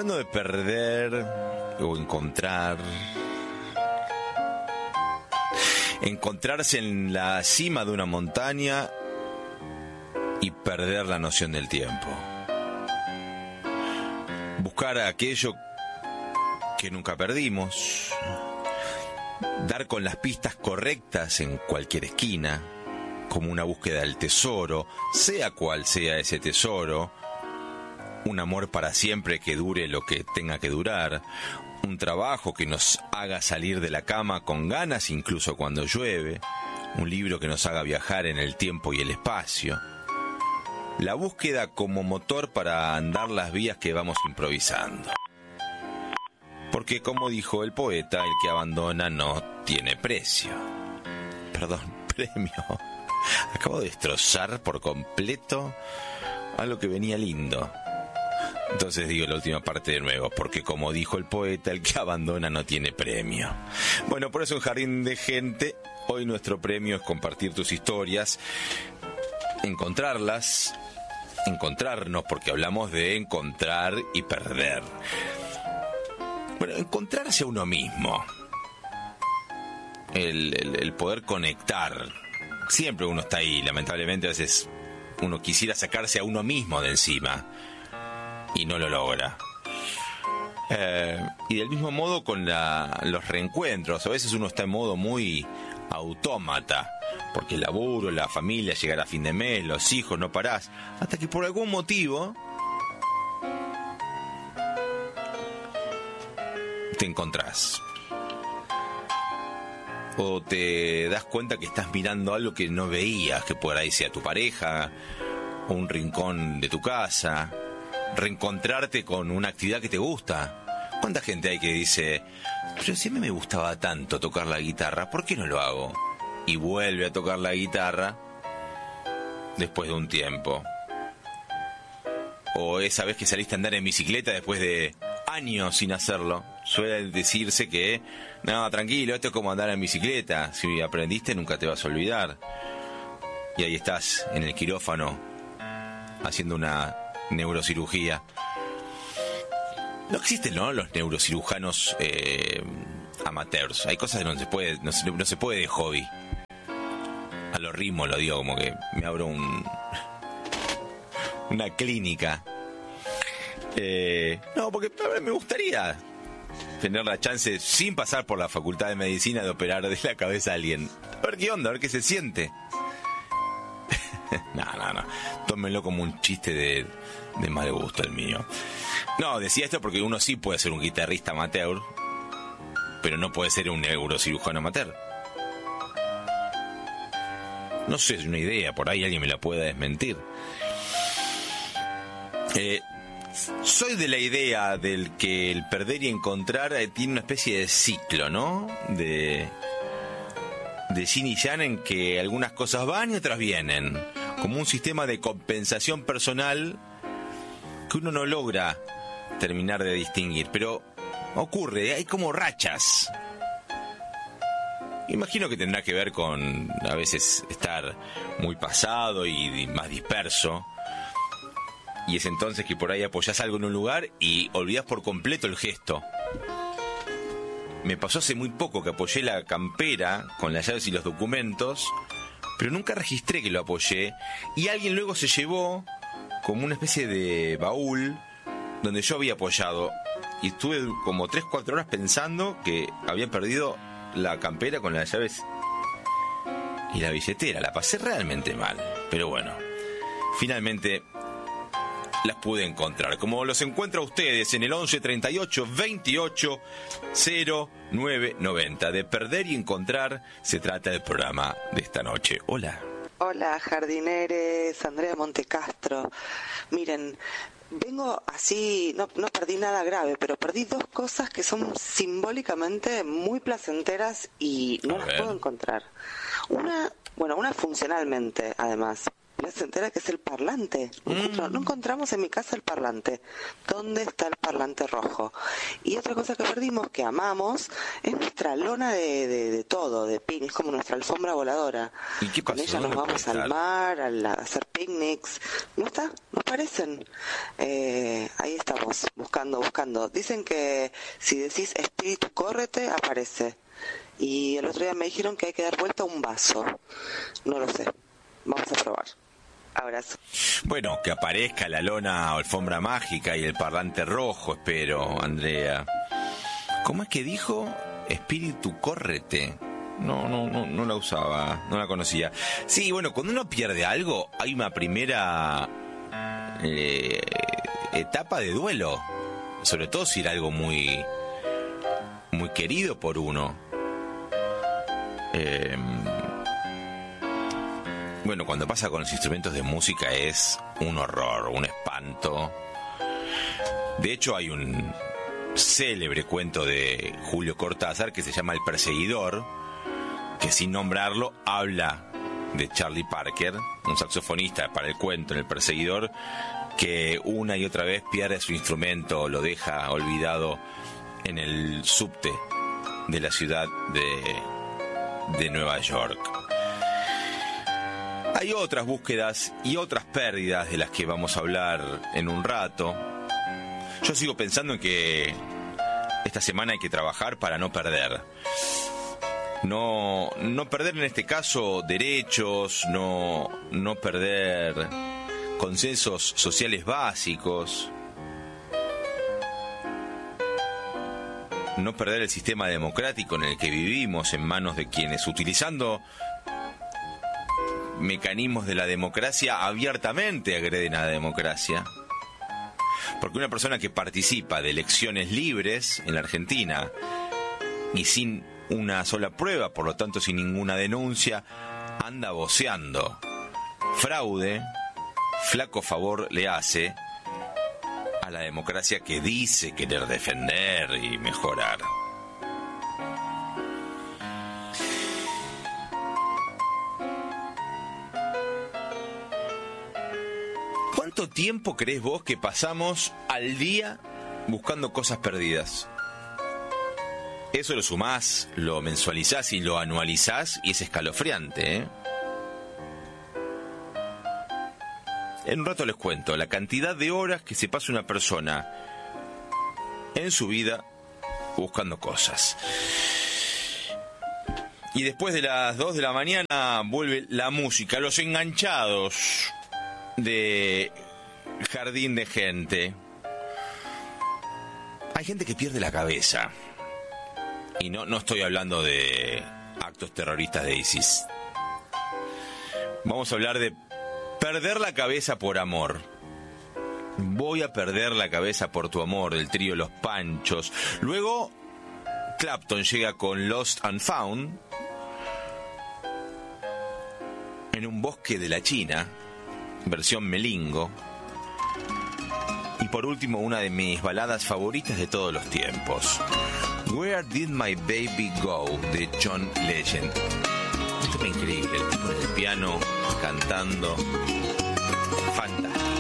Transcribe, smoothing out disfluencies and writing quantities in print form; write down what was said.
Hablando de perder o encontrarse en la cima de una montaña y perder la noción del tiempo. Buscar aquello que nunca perdimos, dar con las pistas correctas en cualquier esquina, como una búsqueda del tesoro, sea cual sea ese tesoro, un amor para siempre que dure lo que tenga que durar, un trabajo que nos haga salir de la cama con ganas incluso cuando llueve, un libro que nos haga viajar en el tiempo y el espacio. La búsqueda como motor para andar las vías que vamos improvisando. Porque como dijo el poeta, el que abandona no tiene precio. Perdón, premio. Acabo de destrozar por completo algo que venía lindo. Entonces digo la última parte de nuevo, porque como dijo el poeta, el que abandona no tiene premio. Bueno, por eso en Jardín de Gente, hoy nuestro premio es compartir tus historias, encontrarlas, encontrarnos, porque hablamos de encontrar y perder. Bueno, encontrarse a uno mismo, el poder conectar. Siempre uno está ahí, lamentablemente a veces uno quisiera sacarse a uno mismo de encima y no lo logra. Y del mismo modo con los reencuentros. A veces uno está en modo muy autómata, porque el laburo, la familia, llegar a fin de mes, los hijos, no parás, hasta que por algún motivo te encontrás. O te das cuenta que estás mirando algo que no veías, que por ahí sea tu pareja, o un rincón de tu casa. Reencontrarte con una actividad que te gusta. ¿Cuánta gente hay que dice, pero si a mí me gustaba tanto tocar la guitarra, ¿por qué no lo hago? Y vuelve a tocar la guitarra después de un tiempo. O esa vez que saliste a andar en bicicleta después de años sin hacerlo. Suele decirse que, no, tranquilo, esto es como andar en bicicleta. Si aprendiste, nunca te vas a olvidar. Y ahí estás, en el quirófano, haciendo una neurocirugía. No existen, ¿no?, los neurocirujanos amateurs. Hay cosas que no se puede de hobby. A lo ritmo lo digo, como que me abro una clínica. No, porque a ver, me gustaría tener la chance, sin pasar por la facultad de medicina, de operar de la cabeza a alguien. A ver qué onda, a ver qué se siente. No. Tómenlo como un chiste de mal gusto el mío. No, decía esto porque uno sí puede ser un guitarrista amateur, pero no puede ser un neurocirujano amateur. No sé, es una idea, por ahí alguien me la pueda desmentir. Soy de la idea del que el perder y encontrar tiene una especie de ciclo, ¿no? De yin y yang, en que algunas cosas van y otras vienen, como un sistema de compensación personal que uno no logra terminar de distinguir, pero ocurre, hay como rachas. Imagino que tendrá que ver con a veces estar muy pasado y más disperso, y es entonces que por ahí apoyás algo en un lugar y olvidás por completo el gesto. Me pasó hace muy poco que apoyé la campera con las llaves y los documentos, pero nunca registré que lo apoyé, y alguien luego se llevó como una especie de baúl donde yo había apoyado, y estuve como 3-4 horas pensando que había perdido la campera con las llaves y la billetera. La pasé realmente mal, pero bueno, finalmente las pude encontrar, como los encuentro a ustedes en el 11 38 28 09 90. De perder y encontrar se trata el programa de esta noche. Hola. Hola, jardineres, Andrea Montecastro. Miren, vengo así, no perdí nada grave, pero perdí 2 cosas que son simbólicamente muy placenteras y no las puedo encontrar. Una funcionalmente, además, y se entera que es el parlante. No encontramos en mi casa el parlante. ¿Dónde está el parlante rojo? Y otra cosa que perdimos, que amamos, es nuestra lona de todo, de picnic, es como nuestra alfombra voladora. ¿Y qué pasó? Con ella nos vamos al mar, a hacer picnics. ¿No está? ¿Nos parecen? Ahí estamos, buscando. Dicen que si decís espíritu córrete, aparece. Y el otro día me dijeron que hay que dar vuelta a un vaso. No lo sé. Vamos a probar. Abrazo. Bueno, que aparezca la lona o alfombra mágica y el parlante rojo, espero, Andrea. ¿Cómo es que dijo? Espíritu córrete. No la usaba, no la conocía. Sí, bueno, cuando uno pierde algo, hay una primera etapa de duelo. Sobre todo si era algo muy querido por uno. Bueno, cuando pasa con los instrumentos de música es un horror, un espanto. De hecho, hay un célebre cuento de Julio Cortázar que se llama El Perseguidor, que sin nombrarlo habla de Charlie Parker, un saxofonista para el cuento en El Perseguidor, que una y otra vez pierde su instrumento, lo deja olvidado en el subte de la ciudad de Nueva York. Hay otras búsquedas y otras pérdidas de las que vamos a hablar en un rato. Yo sigo pensando en que esta semana hay que trabajar para no perder. No perder en este caso derechos, no perder consensos sociales básicos, no perder el sistema democrático en el que vivimos en manos de quienes, utilizando mecanismos de la democracia, abiertamente agreden a la democracia. Porque una persona que participa de elecciones libres en la Argentina y sin una sola prueba, por lo tanto sin ninguna denuncia, anda voceando fraude, flaco favor le hace a la democracia que dice querer defender y mejorar. ¿Cuánto tiempo crees vos que pasamos al día buscando cosas perdidas? Eso lo sumás, lo mensualizás y lo anualizás y es escalofriante, ¿eh? En un rato les cuento la cantidad de horas que se pasa una persona en su vida buscando cosas. Y después de las 2 de la mañana vuelve la música, los enganchados de Jardín de Gente. Hay gente que pierde la cabeza. Y no estoy hablando de actos terroristas de ISIS. Vamos a hablar de perder la cabeza por amor. Voy a perder la cabeza por tu amor, del trío Los Panchos. Luego Clapton llega con Lost and Found en un bosque de la China, versión melingo. Y por último, una de mis baladas favoritas de todos los tiempos, Where Did My Baby Go, de John Legend. Esto es increíble, el tipo en el piano cantando, fantástico.